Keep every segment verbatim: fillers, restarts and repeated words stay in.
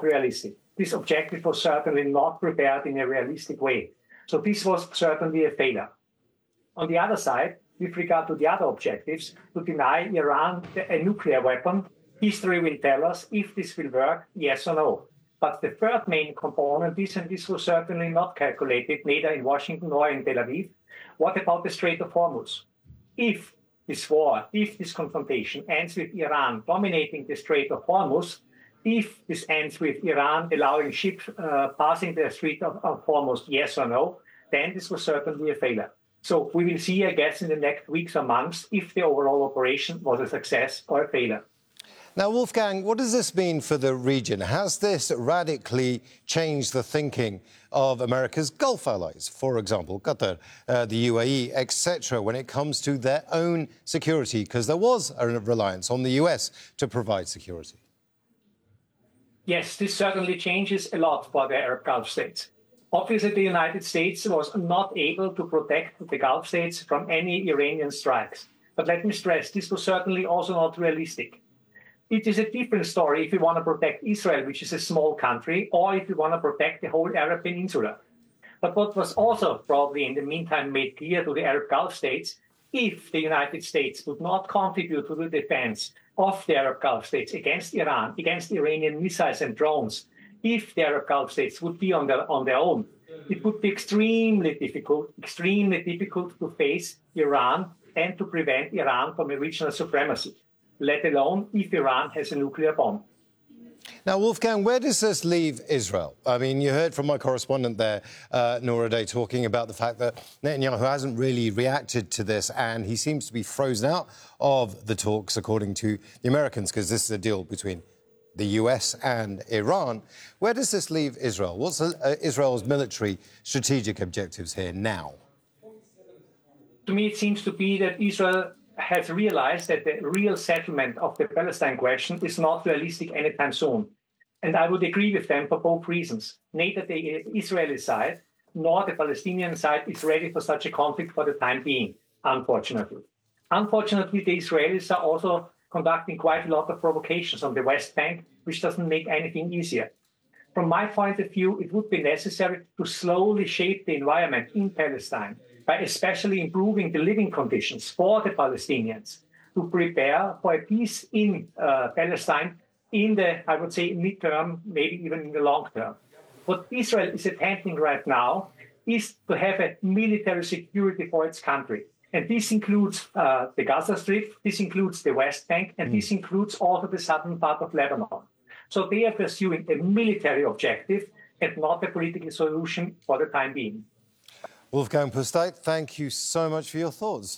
not realistic. This objective was certainly not prepared in a realistic way. So this was certainly a failure. On the other side, with regard to the other objectives, to deny Iran a nuclear weapon, history will tell us if this will work, yes or no. But the third main component is, and this was certainly not calculated, neither in Washington nor in Tel Aviv, what about the Strait of Hormuz? If this war, if this confrontation ends with Iran dominating the Strait of Hormuz, if this ends with Iran allowing ships uh, passing the Strait of, of Hormuz, yes or no, then this was certainly a failure. So we will see, I guess, in the next weeks or months if the overall operation was a success or a failure. Now, Wolfgang, what does this mean for the region? Has this radically changed the thinking of America's Gulf allies, for example, Qatar, uh, the U A E, et cetera, when it comes to their own security? Because there was a reliance on the U S to provide security. Yes, this certainly changes a lot for the Arab Gulf states. Obviously, the United States was not able to protect the Gulf states from any Iranian strikes. But let me stress, this was certainly also not realistic. It is a different story if you want to protect Israel, which is a small country, or if you want to protect the whole Arab Peninsula. But what was also probably in the meantime made clear to the Arab Gulf states, if the United States would not contribute to the defense of the Arab Gulf states against Iran, against Iranian missiles and drones, if the Arab Gulf states would be on their, on their own, it would be extremely difficult, extremely difficult to face Iran and to prevent Iran from a regional supremacy, let alone if Iran has a nuclear bomb. Now, Wolfgang, where does this leave Israel? I mean, you heard from my correspondent there, uh, Noura Day, talking about the fact that Netanyahu hasn't really reacted to this, and he seems to be frozen out of the talks, according to the Americans, because this is a deal between the U S and Iran. Where does this leave Israel? What's uh, Israel's military strategic objectives here now? To me, it seems to be that Israel has realized that the real settlement of the Palestine question is not realistic anytime soon. And I would agree with them for both reasons. Neither the Israeli side nor the Palestinian side is ready for such a conflict for the time being, unfortunately. Unfortunately, the Israelis are also conducting quite a lot of provocations on the West Bank, which doesn't make anything easier. From my point of view, it would be necessary to slowly shape the environment in Palestine by especially improving the living conditions for the Palestinians to prepare for a peace in uh, Palestine in the, I would say, midterm, maybe even in the long term. What Israel is attempting right now is to have a military security for its country. And this includes uh, the Gaza Strip, this includes the West Bank, and mm. this includes also the southern part of Lebanon. So they are pursuing a military objective and not a political solution for the time being. Wolfgang Pusztai, thank you so much for your thoughts.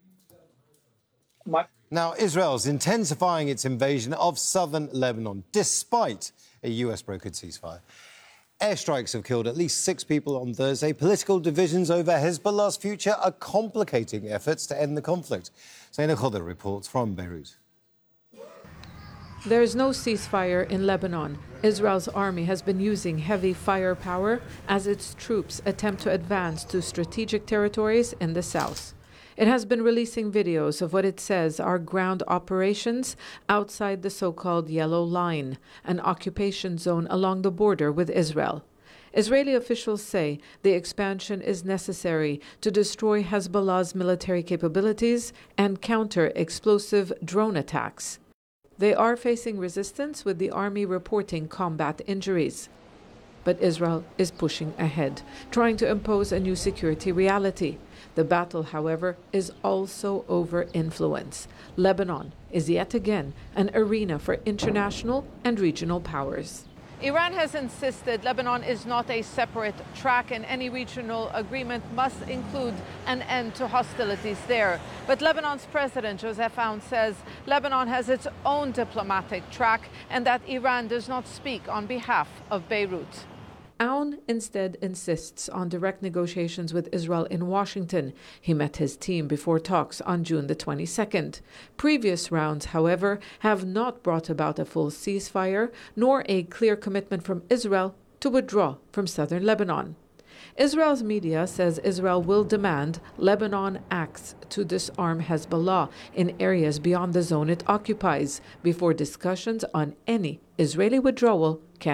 My now, Israel's intensifying its invasion of southern Lebanon, despite a U S-brokered ceasefire. Airstrikes have killed at least six people on Thursday. Political divisions over Hezbollah's future are complicating efforts to end the conflict. Zaina Khodr reports from Beirut. There is no ceasefire in Lebanon. Israel's army has been using heavy firepower as its troops attempt to advance to strategic territories in the south. It has been releasing videos of what it says are ground operations outside the so-called Yellow Line, an occupation zone along the border with Israel. Israeli officials say the expansion is necessary to destroy Hezbollah's military capabilities and counter explosive drone attacks. They are facing resistance, with the army reporting combat injuries. But Israel is pushing ahead, trying to impose a new security reality. The battle, however, is also over influence. Lebanon is yet again an arena for international and regional powers. Iran has insisted Lebanon is not a separate track, and any regional agreement must include an end to hostilities there. But Lebanon's President Joseph Aoun says Lebanon has its own diplomatic track and that Iran does not speak on behalf of Beirut. Aoun instead insists on direct negotiations with Israel in Washington. He met his team before talks on June the twenty-second. Previous rounds, however, have not brought about a full ceasefire nor a clear commitment from Israel to withdraw from southern Lebanon. Israel's media says Israel will demand Lebanon acts to disarm Hezbollah in areas beyond the zone it occupies before discussions on any Israeli withdrawal can